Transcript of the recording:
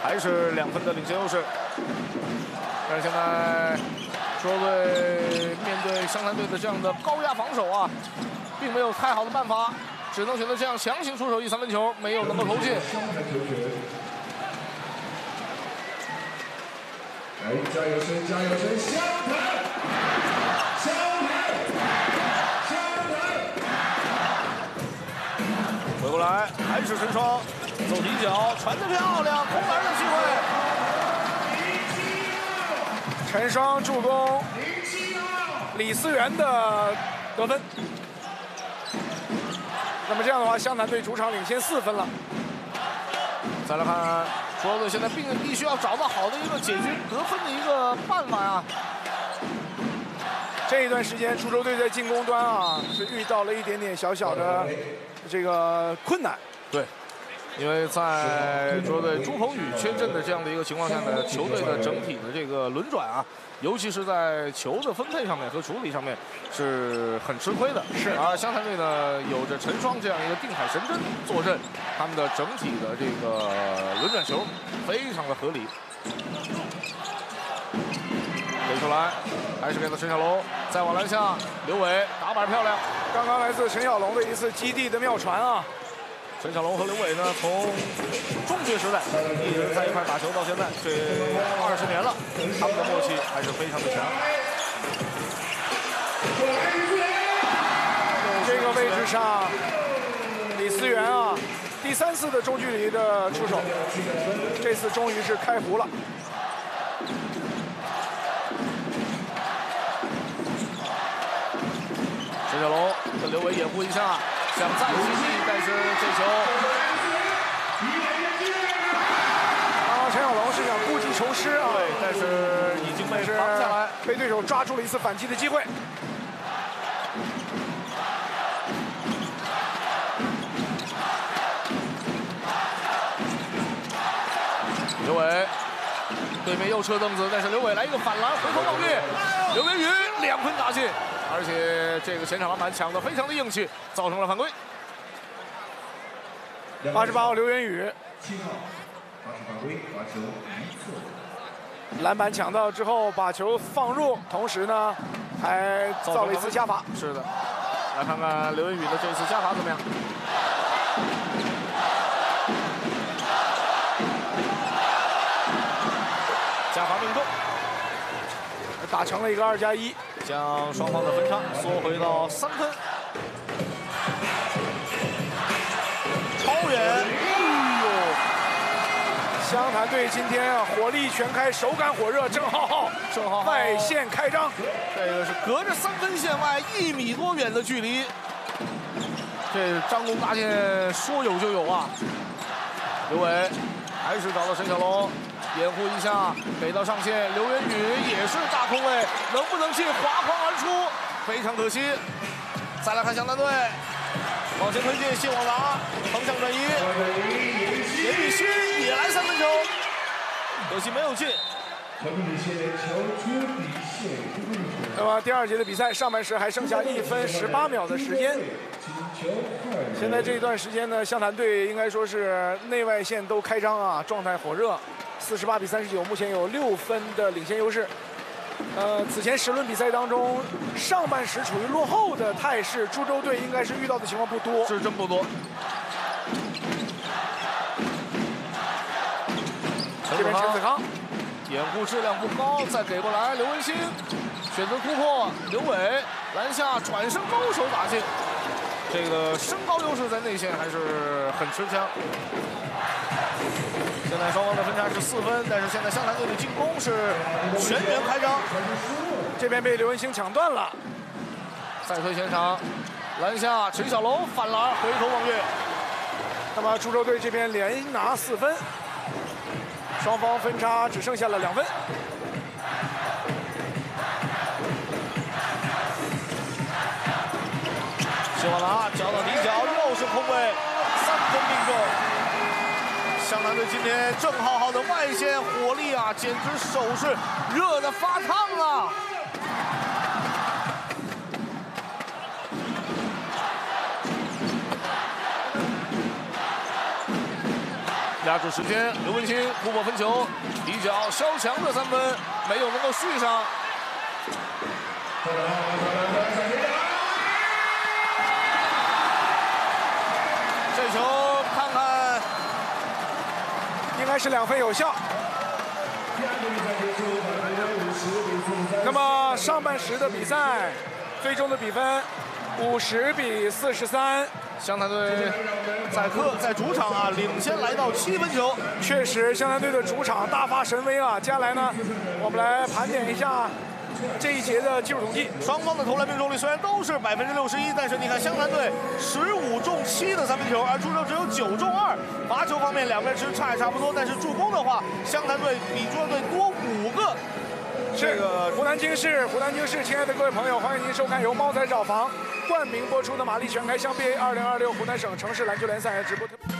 还是2分的领先优势。但是现在中州队面对湘潭队的这样的高压防守啊，并没有太好的办法，只能选择这样强行出手一3分球，没有能够投进。 来，加油声，加油声，湘潭，湘潭，湘潭！ 回过来，还是陈双走底角，传得漂亮，空篮的机会。 陈双助攻李思源的得分。那么这样的话，湘潭队主场领先4分了。 再来看中州队现在必须要找到好的一个解决得分的一个办法呀。 这一段时间，滁州队在进攻端啊是遇到了一点点小小的这个困难。 对，因为在滁州队朱鹏宇缺阵的这样的一个情况下呢，球队的整体的这个轮转啊，尤其是在球的分配上面和处理上面是很吃亏的。 是。 而湘潭队呢，有着陈双这样一个定海神针坐镇，他们的整体的这个轮转球非常的合理。给出来，还是给了陈小龙，再往篮下，刘伟打板漂亮。 刚刚来自陈小龙的一次基地的妙传啊。 陈小龙和刘伟呢，从中学时代一直在一块打球到现在，这20年了，他们的默契还是非常的强。 这个位置上，李思源啊，第3次的中距离的出手，这次终于是开胡了。 陈小龙跟刘伟掩护一下，想再击击，但是这球， 陈小龙是想故技重施啊， 对，但是已经被防下来， 被对手抓住了一次反击的机会。 刘伟对面又撤凳子，但是刘伟来一个反篮，回头望月，刘元宇2分打进。而且这个前场篮板抢得非常的硬气，造成了犯规。 88号刘元宇 ，7号发生犯规，罚球1次。 篮板抢到之后，把球放入，同时呢还造了一次加罚。 是的，来看看刘元宇的这次加罚怎么样？加罚命中， 打成了一个2+1。 将双方的分差缩回到3分，超远！哎呦， 湘潭队今天啊火力全开，手感火热，郑浩浩外线开张， 这个是隔着3分线外1米多远的距离，这张弓搭箭，说有就有啊！刘伟还是找到陈小龙。掩护一下，给到上线，刘元宇也是大空位，能不能进？滑筐而出，非常可惜。再来看湘潭队，往前推进，谢网达横向转移，严宇勋也来3分球，可惜没有进。 那么第2节的比赛上半时还剩下1分18秒的时间。现在这段时间呢，湘潭队应该说是内外线都开张啊，状态火热。48比39，目前有6分的领先优势。此前10轮比赛当中，上半时处于落后的态势，滁州队应该是遇到的情况不多， 是真不多。 这边陈子康掩护质量不高，再给过来，刘文新选择突破，刘伟篮下转身勾手打进，这个身高优势在内线还是很吃香。现在双方的分差是4分，但是现在湘潭队的进攻是全员开张， 这边被刘文星抢断了。 再推前场，篮下陈小龙反篮回头望月。 那么滁州队这边连拿4分，双方分差只剩下了2分。 谢瓦达交到底角，又是空位，3分命中。湘潭队今天郑浩浩的外线火力啊，简直手是热得发烫啊！ 压制时间，刘文清突破分球，底角肖强的3分没有能够续上。这球看看， 应该是2分有效。那么上半时的比赛，最终的比分50比43。 湘潭队在主场啊领先来到7分球。 确实，湘潭队的主场大发神威啊！接下来呢，我们来盘点一下这一节的技术统计。 双方的投篮命中率虽然都是61%，但是你看湘潭队15中7的3分球，而朱州只有9中2。罚球方面两边其实差也差不多，但是助攻的话，湘潭队比朱州队多5个。 这个湖南京市，亲爱的各位朋友，欢迎您收看由猫仔找房冠名播出的玛丽全开箱 BA 2026湖南省城市篮球联赛直播特别。